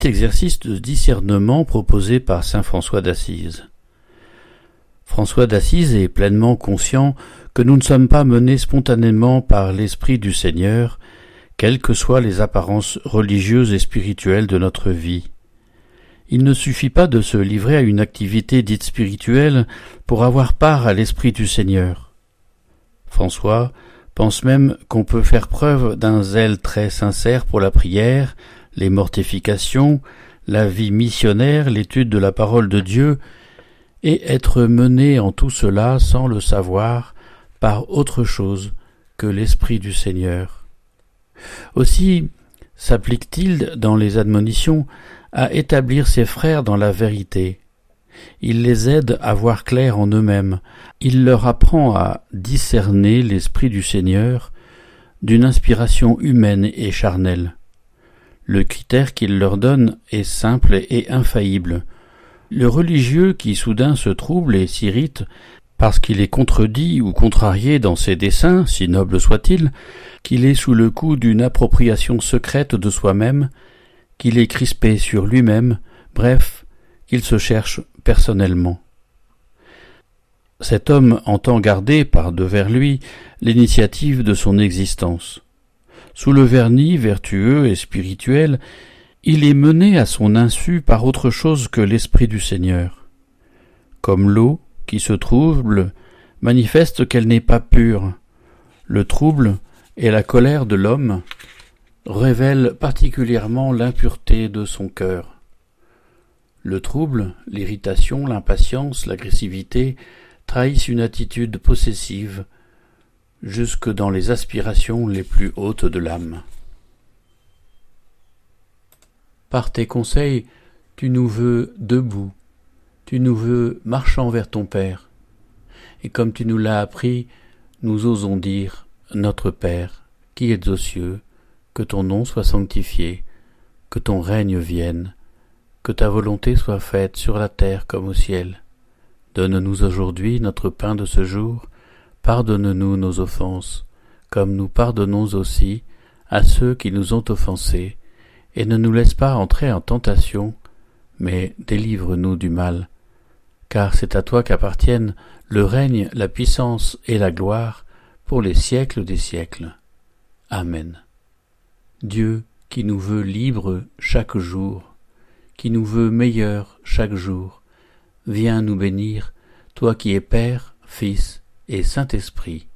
Exercice de discernement proposé par saint François d'Assise. François d'Assise est pleinement conscient que nous ne sommes pas menés spontanément par l'Esprit du Seigneur, quelles que soient les apparences religieuses et spirituelles de notre vie. Il ne suffit pas de se livrer à une activité dite spirituelle pour avoir part à l'Esprit du Seigneur. François pense même qu'on peut faire preuve d'un zèle très sincère pour la prière, les mortifications, la vie missionnaire, l'étude de la parole de Dieu, et être mené en tout cela sans le savoir par autre chose que l'Esprit du Seigneur. Aussi s'applique-t-il dans les admonitions à établir ses frères dans la vérité. Il les aide à voir clair en eux-mêmes, il leur apprend à discerner l'Esprit du Seigneur d'une inspiration humaine et charnelle. Le critère qu'il leur donne est simple et infaillible. Le religieux qui soudain se trouble et s'irrite parce qu'il est contredit ou contrarié dans ses desseins, si nobles soient-ils, qu'il est sous le coup d'une appropriation secrète de soi-même, qu'il est crispé sur lui-même, bref, qu'il se cherche personnellement. Cet homme entend garder par devers lui l'initiative de son existence. Sous le vernis vertueux et spirituel, il est mené à son insu par autre chose que l'Esprit du Seigneur. Comme l'eau, qui se trouble, manifeste qu'elle n'est pas pure. Le trouble et la colère de l'homme révèlent particulièrement l'impureté de son cœur. Le trouble, l'irritation, l'impatience, l'agressivité trahissent une attitude possessive, jusque dans les aspirations les plus hautes de l'âme. Par tes conseils, tu nous veux debout, tu nous veux marchant vers ton Père, et comme tu nous l'as appris, nous osons dire, notre Père, qui êtes aux cieux, que ton nom soit sanctifié, que ton règne vienne, que ta volonté soit faite sur la terre comme au ciel. Donne-nous aujourd'hui notre pain de ce jour, pardonne-nous nos offenses, comme nous pardonnons aussi à ceux qui nous ont offensés, et ne nous laisse pas entrer en tentation, mais délivre-nous du mal. Car c'est à toi qu'appartiennent le règne, la puissance et la gloire pour les siècles des siècles. Amen. Dieu qui nous veut libres chaque jour, qui nous veut meilleurs chaque jour, viens nous bénir, toi qui es Père, Fils et Saint-Esprit.